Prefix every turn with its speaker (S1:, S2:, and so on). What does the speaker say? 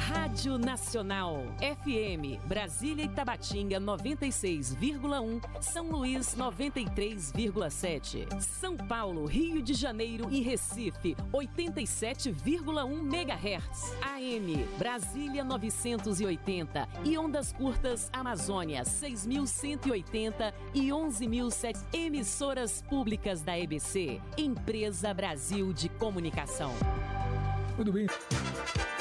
S1: Rádio Nacional, FM, Brasília e Tabatinga 96,1, São Luís 93,7, São Paulo, Rio de Janeiro e Recife 87,1 MHz, AM, Brasília 980 e ondas curtas Amazônia 6.180 e 11.700, emissoras públicas da EBC, Empresa Brasil de Comunicação.
S2: Muito bem.